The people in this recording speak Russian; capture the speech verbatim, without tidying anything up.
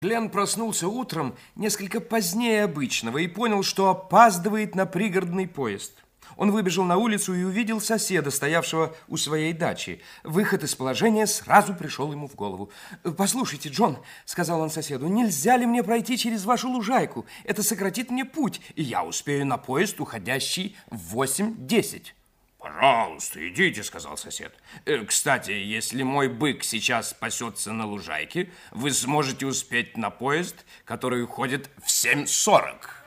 Глен проснулся утром несколько позднее обычного и понял, что опаздывает на пригородный поезд. Он выбежал на улицу и увидел соседа, стоявшего у своей дачи. Выход из положения сразу пришел ему в голову. «Послушайте, Джон, — сказал он соседу, — нельзя ли мне пройти через вашу лужайку? Это сократит мне путь, и я успею на поезд, уходящий в восемь десять». «Пожалуйста, идите, — сказал сосед. Э, кстати, если мой бык сейчас пасется на лужайке, вы сможете успеть на поезд, который уходит в семь сорок.